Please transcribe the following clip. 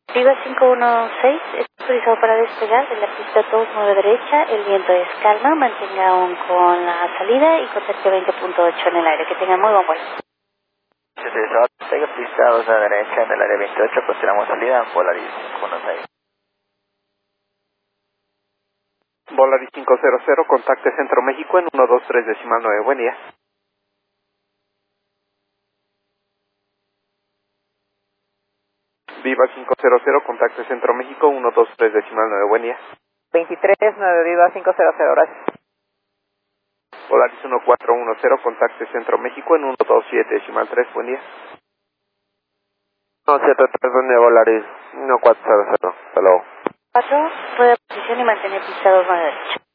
Viva 516, es autorizado para despegar de la pista 29 derecha, el viento es calma, mantenga aún con la salida y contacte 20.8 en el aire, que tenga muy buen vuelo. Autorizado, tenga pista 2 a la derecha en el área 28, continuamos salida, Volaris 516. Volaris 500, contacte Centro México en 123.9, buen día. Viva 500, contacte Centro México 123.9, buen día. 23-9, Viva 500, gracias. Volaris 1410, contacte Centro México en 127.3, buen día. 173, buen día, Volaris 1400, hasta luego. 4, rueda posición y mantener pista 29 derecha.